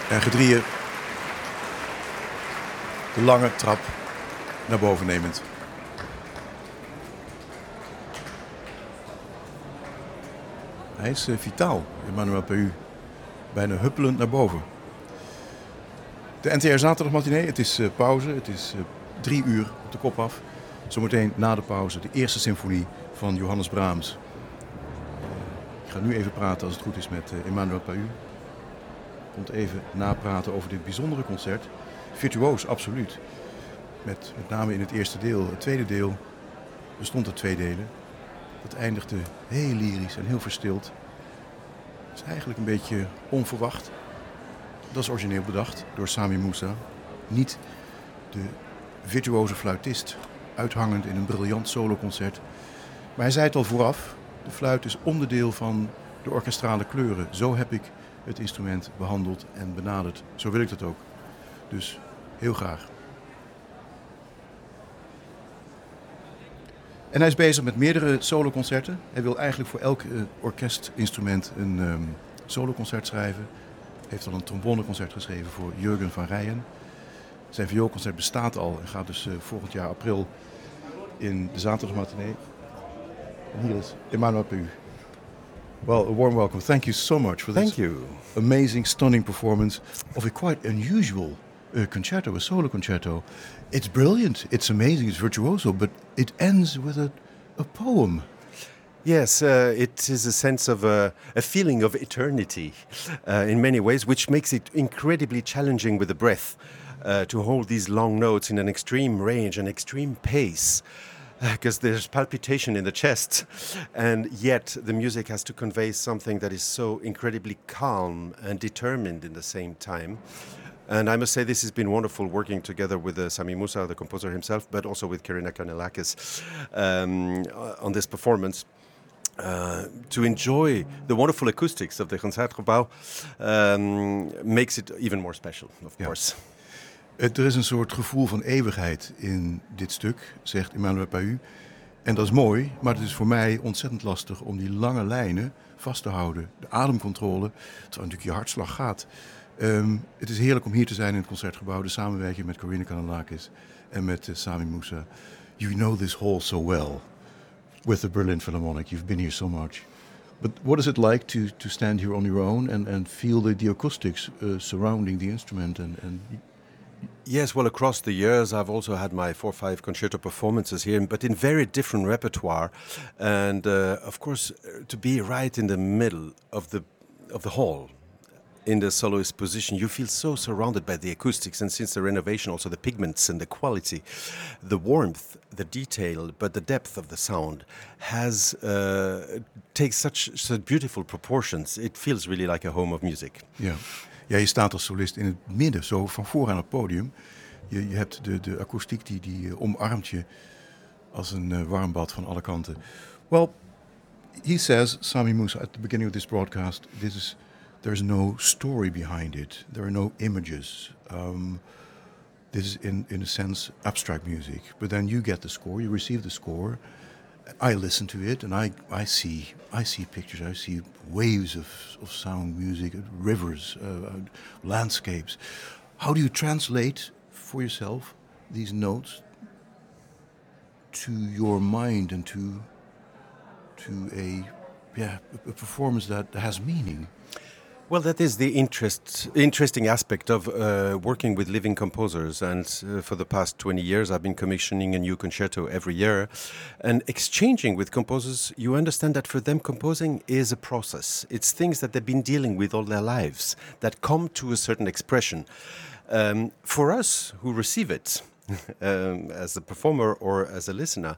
En gedrieën de lange trap naar boven nemend. Hij is vitaal, Emmanuel Pahud. Bijna huppelend naar boven. De NTR Zaterdagmatinee, het is pauze. Het is 3 uur op de kop af. Zometeen na de pauze de eerste symfonie van Johannes Brahms. Ik ga nu even praten, als het goed is, met Emmanuel Pahud. Komt even napraten over dit bijzondere concert. Virtuoos, absoluut. Met name in het eerste deel. Het tweede deel bestond uit 2 delen. Dat eindigde heel lyrisch en heel verstild. Het is eigenlijk een beetje onverwacht. Dat is origineel bedacht door Sami Moussa. Niet de virtuoze fluitist, uithangend in een briljant soloconcert. Maar hij zei het al vooraf, de fluit is onderdeel van de orkestrale kleuren. Zo heb ik het instrument behandeld en benaderd. Zo wil ik dat ook. Dus heel graag. En hij is bezig met meerdere soloconcerten. Hij wil eigenlijk voor elk orkestinstrument een soloconcert schrijven. Hij heeft al een tromboneconcert geschreven voor Jürgen van Rijen. Zijn vioolconcert bestaat al en gaat dus volgend jaar april in de Zaterdagmatinee. En hier is Emmanuel Pahud. Well, a warm welcome. Thank you so much for this amazing, stunning performance of a quite unusual concerto, a solo concerto. It's brilliant, it's amazing, it's virtuoso, but it ends with a poem. Yes, it is a sense of a feeling of eternity in many ways, which makes it incredibly challenging with the breath to hold these long notes in an extreme range, an extreme pace, because there's palpitation in the chest, and yet the music has to convey something that is so incredibly calm and determined in the same time. And I must say this has been wonderful working together with Sami Moussa, the composer himself, but also with Karina Kanellakis on this performance. To enjoy the wonderful acoustics of the Concertgebouw makes it even more special, of course. Er is een soort gevoel van eeuwigheid in dit stuk, zegt Emmanuel Pahud. En dat is mooi, maar het is voor mij ontzettend lastig om die lange lijnen vast te houden. De ademcontrole, terwijl natuurlijk je hartslag gaat. Het is heerlijk om hier te zijn in het Concertgebouw. De samenwerking met Karina Kanellakis en met Sami Moussa. You know this hall so well. With the Berlin Philharmonic, you've been here so much. But what is it like to stand here on your own and feel the acoustics surrounding the instrument? Yes, well, across the years, I've also had my 4 or 5 concerto performances here, but in very different repertoire. And of course, to be right in the middle of the hall, in the soloist position, you feel so surrounded by the acoustics, and since the renovation, also the pigments and the quality, the warmth, the detail, but the depth of the sound takes such beautiful proportions. It feels really like a home of music. Ja. Ja, je staat als solist in het midden, zo van vooraan het podium. Je hebt de akoestiek die omarmt je als een warm bad van alle kanten. Well, he says, Sami Moussa, at the beginning of this broadcast, there's no story behind it. There are no images. This is, in a sense, abstract music. But then you get the score, you receive the score. I listen to it and I see pictures. I see waves of sound music, rivers, landscapes. How do you translate for yourself these notes to your mind and to a performance that has meaning? Well, that is the interesting aspect of working with living composers. And for the past 20 years, I've been commissioning a new concerto every year. And exchanging with composers, you understand that for them, composing is a process. It's things that they've been dealing with all their lives that come to a certain expression. For us who receive it, as a performer or as a listener,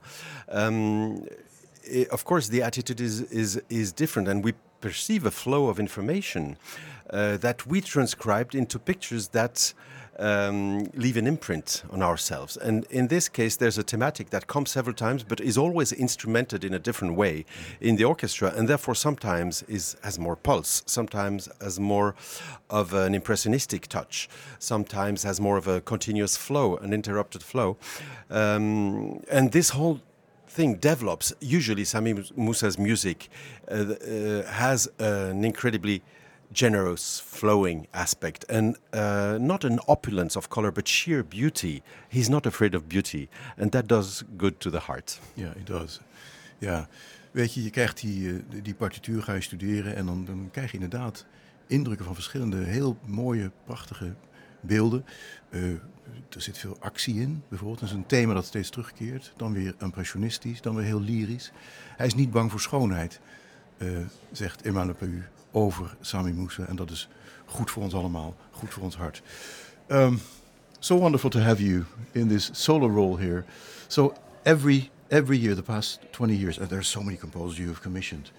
of course, the attitude is different, and we perceive a flow of information that we transcribed into pictures that leave an imprint on ourselves. And in this case, there's a thematic that comes several times, but is always instrumented in a different way in the orchestra, and therefore sometimes has more pulse, sometimes has more of an impressionistic touch, sometimes has more of a continuous flow, an interrupted flow. And this whole thing develops. Usually Sami Moussa's music has an incredibly generous, flowing aspect, and not an opulence of color, but sheer beauty. He's not afraid of beauty, and that does good to the heart. Ja, it does. Ja, weet je krijgt die partituur, ga je studeren en dan krijg je inderdaad indrukken van verschillende heel mooie, prachtige beelden. Er zit veel actie in, bijvoorbeeld. Dat is een thema dat steeds terugkeert. Dan weer impressionistisch, dan weer heel lyrisch. Hij is niet bang voor schoonheid, zegt Emmanuel Pahud over Sami Moussa. En dat is goed voor ons allemaal, goed voor ons hart. So wonderful to have you in this solo role here. So every year, the past 20 years, and there are so many composers you have commissioned.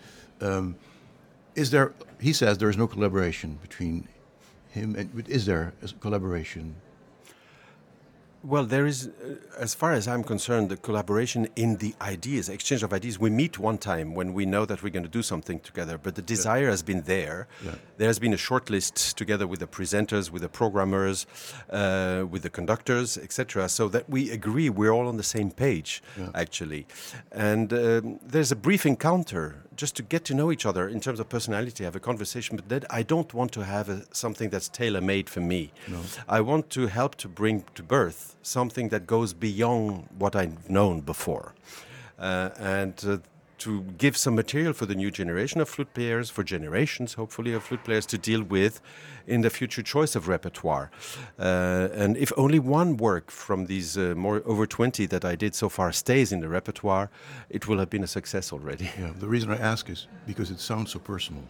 He says there is no collaboration between him and, is there a collaboration? Well, there is, as far as I'm concerned, the collaboration in the ideas, exchange of ideas. We meet one time when we know that we're going to do something together, but the desire has been there. Yeah. There has been a short list together with the presenters, with the programmers, with the conductors, etc., so that we agree we're all on the same page, actually. And there's a brief encounter just to get to know each other in terms of personality, have a conversation, but that I don't want to have something that's tailor-made for me. No. I want to help to bring to birth something that goes beyond what I've known before. And to give some material for the new generation of flute players, for generations, hopefully, of flute players to deal with in the future choice of repertoire. And if only one work from these more over 20 that I did so far stays in the repertoire, it will have been a success already. Yeah, the reason I ask is because it sounds so personal.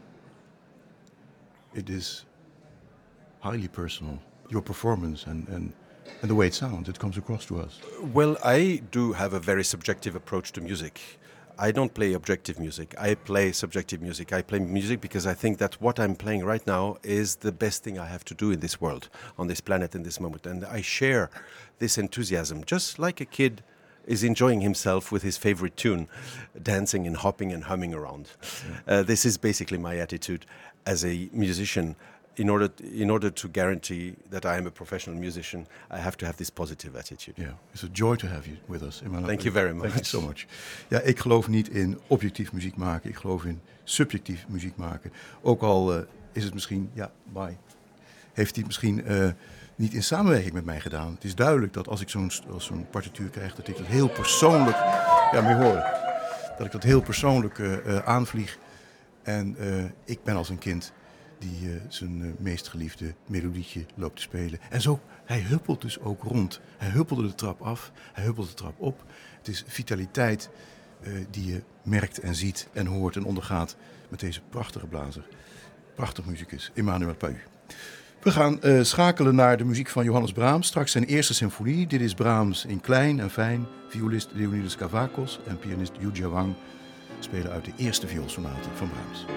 It is highly personal. Your performance and the way it sounds, it comes across to us. Well, I do have a very subjective approach to music. I don't play objective music. I play subjective music. I play music because I think that what I'm playing right now is the best thing I have to do in this world, on this planet, in this moment. And I share this enthusiasm, just like a kid is enjoying himself with his favorite tune, dancing and hopping and humming around. This is basically my attitude as a musician. In order to guarantee that I am a professional musician, I have to have this positive attitude. Yeah, it's a joy to have you with us, Emmanuel. Thank you very much. Thank you so much. Ja, ik geloof niet in objectief muziek maken. Ik geloof in subjectief muziek maken. Ook al is het misschien, heeft hij het misschien niet in samenwerking met mij gedaan. Het is duidelijk dat als ik zo'n partituur krijg, dat ik dat heel persoonlijk, dat ik dat heel persoonlijk aanvlieg. En ik ben als een kind die zijn meest geliefde melodietje loopt te spelen. En zo, hij huppelt dus ook rond. Hij huppelde de trap af, hij huppelt de trap op. Het is vitaliteit die je merkt en ziet en hoort en ondergaat met deze prachtige blazer. Prachtig muzikus, Emmanuel Pahud. We gaan schakelen naar de muziek van Johannes Brahms. Straks zijn eerste symfonie. Dit is Brahms in klein en fijn. Violist Leonidas Kavakos en pianist Yu Jiawang spelen uit de eerste vioolsonate van Brahms.